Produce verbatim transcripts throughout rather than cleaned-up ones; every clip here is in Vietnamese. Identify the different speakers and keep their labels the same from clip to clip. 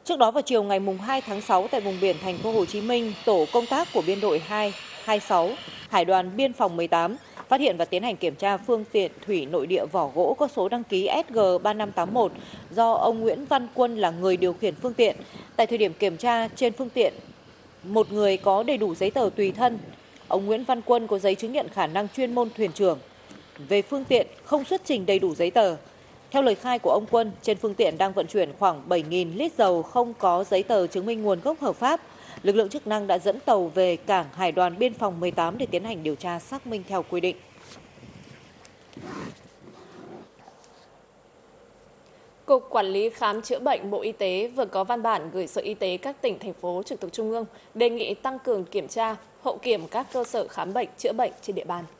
Speaker 1: Trước đó vào chiều ngày hai tháng sáu tại vùng biển thành phố Hồ Chí Minh, tổ công tác của biên đội hai hai sáu, Hải đoàn Biên phòng mười tám phát hiện và tiến hành kiểm tra phương tiện thủy nội địa vỏ gỗ có số đăng ký S G ba năm tám một do ông Nguyễn Văn Quân là người điều khiển phương tiện. Tại thời điểm kiểm tra, trên phương tiện một người có đầy đủ giấy tờ tùy thân. Ông Nguyễn Văn Quân có giấy chứng nhận khả năng chuyên môn thuyền trưởng. Về phương tiện không xuất trình đầy đủ giấy tờ. Theo lời khai của ông Quân, trên phương tiện đang vận chuyển khoảng bảy nghìn lít dầu không có giấy tờ chứng minh nguồn gốc hợp pháp. Lực lượng chức năng đã dẫn tàu về cảng Hải đoàn Biên phòng mười tám để tiến hành điều tra xác minh theo quy định.
Speaker 2: Cục Quản lý Khám chữa bệnh Bộ Y tế vừa có văn bản gửi Sở Y tế các tỉnh, thành phố trực thuộc Trung ương đề nghị tăng cường kiểm tra, hậu kiểm các cơ sở khám bệnh chữa bệnh trên địa bàn.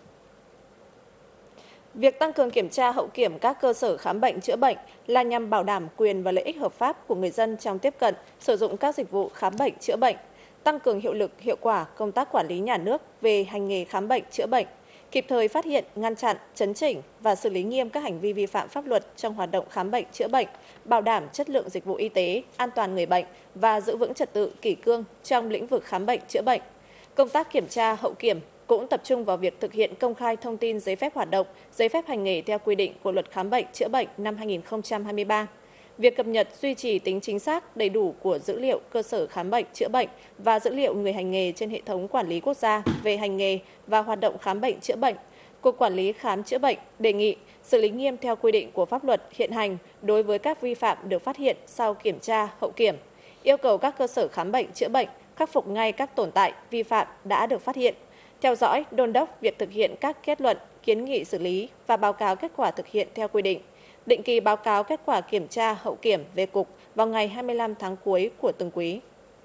Speaker 2: Việc tăng cường kiểm tra hậu kiểm các cơ sở khám bệnh chữa bệnh là nhằm bảo đảm quyền và lợi ích hợp pháp của người dân trong tiếp cận, sử dụng các dịch vụ khám bệnh chữa bệnh, tăng cường hiệu lực, hiệu quả công tác quản lý nhà nước về hành nghề khám bệnh chữa bệnh, kịp thời phát hiện, ngăn chặn, chấn chỉnh và xử lý nghiêm các hành vi vi phạm pháp luật trong hoạt động khám bệnh chữa bệnh, bảo đảm chất lượng dịch vụ y tế, an toàn người bệnh và giữ vững trật tự kỷ cương trong lĩnh vực khám bệnh chữa bệnh. Công tác kiểm tra hậu kiểm cũng tập trung vào việc thực hiện công khai thông tin giấy phép hoạt động, giấy phép hành nghề theo quy định của Luật Khám bệnh chữa bệnh năm hai nghìn không trăm hai mươi ba. Việc cập nhật, duy trì tính chính xác, đầy đủ của dữ liệu cơ sở khám bệnh chữa bệnh và dữ liệu người hành nghề trên hệ thống quản lý quốc gia về hành nghề và hoạt động khám bệnh chữa bệnh. Cục Quản lý Khám chữa bệnh đề nghị xử lý nghiêm theo quy định của pháp luật hiện hành đối với các vi phạm được phát hiện sau kiểm tra hậu kiểm, yêu cầu các cơ sở khám bệnh chữa bệnh khắc phục ngay các tồn tại vi phạm đã được phát hiện, theo dõi, đôn đốc việc thực hiện các kết luận, kiến nghị xử lý và báo cáo kết quả thực hiện theo quy định. Định kỳ báo cáo kết quả kiểm tra hậu kiểm về Cục vào ngày hai mươi lăm tháng cuối của từng quý.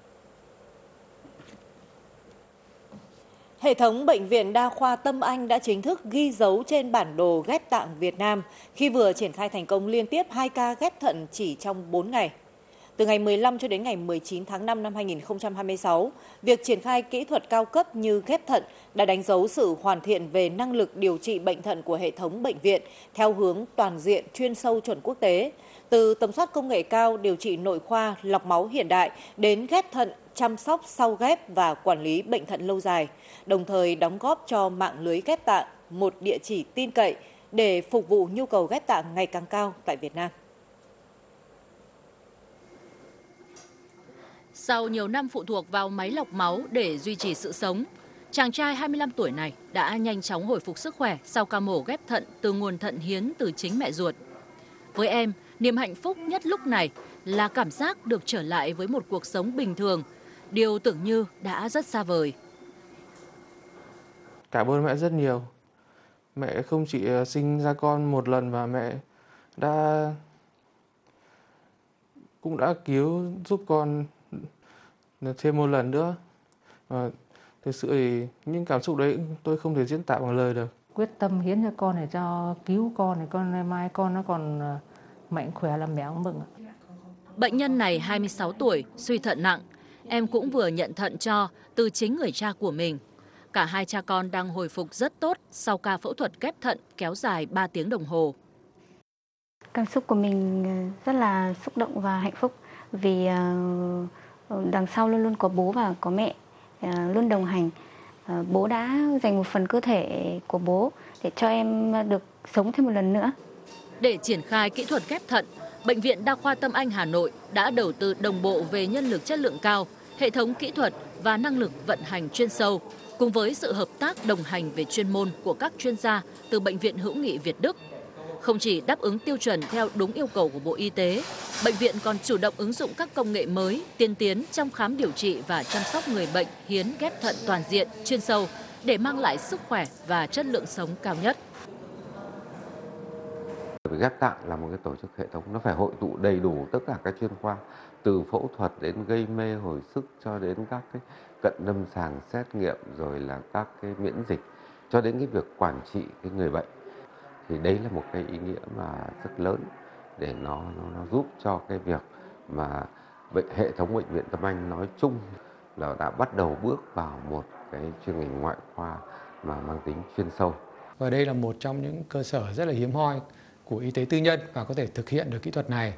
Speaker 1: Hệ thống Bệnh viện Đa khoa Tâm Anh đã chính thức ghi dấu trên bản đồ ghép tạng Việt Nam khi vừa triển khai thành công liên tiếp hai ca ghép thận chỉ trong bốn ngày. Từ ngày mười lăm cho đến ngày mười chín tháng năm năm hai nghìn không trăm hai mươi sáu, việc triển khai kỹ thuật cao cấp như ghép thận đã đánh dấu sự hoàn thiện về năng lực điều trị bệnh thận của hệ thống bệnh viện theo hướng toàn diện, chuyên sâu, chuẩn quốc tế. Từ tầm soát công nghệ cao, điều trị nội khoa, lọc máu hiện đại đến ghép thận, chăm sóc sau ghép và quản lý bệnh thận lâu dài, đồng thời đóng góp cho mạng lưới ghép tạng một địa chỉ tin cậy để phục vụ nhu cầu ghép tạng ngày càng cao tại Việt Nam.
Speaker 3: Sau nhiều năm phụ thuộc vào máy lọc máu để duy trì sự sống, chàng trai hai mươi lăm tuổi này đã nhanh chóng hồi phục sức khỏe sau ca mổ ghép thận từ nguồn thận hiến từ chính mẹ ruột. Với em, niềm hạnh phúc nhất lúc này là cảm giác được trở lại với một cuộc sống bình thường, điều tưởng như đã rất xa vời.
Speaker 4: Cảm ơn mẹ rất nhiều. Mẹ không chỉ sinh ra con một lần mà mẹ đã cũng đã cứu giúp con thêm một lần nữa. Và thực sự thì những cảm xúc đấy tôi không thể diễn tả bằng lời được.
Speaker 5: Quyết tâm hiến cho con để cho cứu con, để con mai con nó còn mạnh khỏe là mẹ cũng mừng.
Speaker 3: Bệnh nhân này hai mươi sáu tuổi, suy thận nặng. Em cũng vừa nhận thận cho từ chính người cha của mình. Cả hai cha con đang hồi phục rất tốt sau ca phẫu thuật ghép thận kéo dài ba tiếng đồng hồ.
Speaker 6: Cảm xúc của mình rất là xúc động và hạnh phúc vì đằng sau luôn luôn có bố và có mẹ luôn đồng hành. Bố đã dành một phần cơ thể của bố để cho em được sống thêm một lần nữa.
Speaker 3: Để triển khai kỹ thuật ghép thận, Bệnh viện Đa khoa Tâm Anh Hà Nội đã đầu tư đồng bộ về nhân lực chất lượng cao, hệ thống kỹ thuật và năng lực vận hành chuyên sâu, cùng với sự hợp tác đồng hành về chuyên môn của các chuyên gia từ Bệnh viện Hữu nghị Việt Đức. Không chỉ đáp ứng tiêu chuẩn theo đúng yêu cầu của Bộ Y tế, bệnh viện còn chủ động ứng dụng các công nghệ mới, tiên tiến trong khám điều trị và chăm sóc người bệnh hiến ghép thận toàn diện, chuyên sâu để mang lại sức khỏe và chất lượng sống cao nhất.
Speaker 7: Ghép tạng là một cái tổ chức hệ thống, nó phải hội tụ đầy đủ tất cả các chuyên khoa, từ phẫu thuật đến gây mê hồi sức cho đến các cái cận lâm sàng xét nghiệm, rồi là các cái miễn dịch cho đến cái việc quản trị cái người bệnh. Thì đấy là một cái ý nghĩa mà rất lớn để nó, nó, nó giúp cho cái việc mà bệnh, hệ thống bệnh viện Tâm Anh nói chung là đã bắt đầu bước vào một cái chuyên ngành ngoại khoa mà mang tính chuyên sâu.
Speaker 8: Và đây là một trong những cơ sở rất là hiếm hoi của y tế tư nhân và có thể thực hiện được kỹ thuật này.